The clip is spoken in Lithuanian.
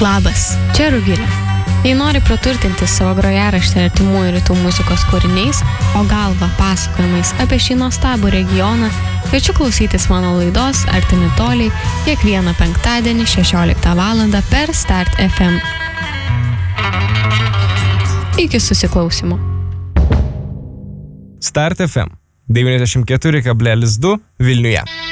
Labas, čia Rugilė. Jei nori praturtinti savo grojaraštį artimųjų rytų muzikos kūriniais, o galva pasakojimais apie šį nuostabų regioną, kviečiu klausytis mano laidos Artimi toliai kiekvieną penktadienį 16 val. Per Start FM. Iki susiklausimo. Start FM 94,2 Vilniuje.